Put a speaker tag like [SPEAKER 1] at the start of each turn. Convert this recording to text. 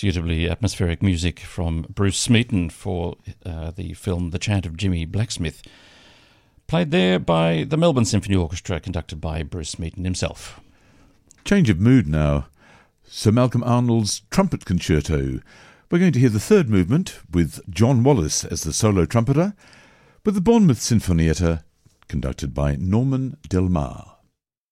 [SPEAKER 1] suitably atmospheric music from Bruce Smeaton for the film The Chant of Jimmy Blacksmith, played there by the Melbourne Symphony Orchestra, conducted by Bruce Smeaton himself.
[SPEAKER 2] Change of mood now. Sir Malcolm Arnold's Trumpet Concerto. We're going to hear the third movement with John Wallace as the solo trumpeter, with the Bournemouth Sinfonietta, conducted by Norman Del Mar.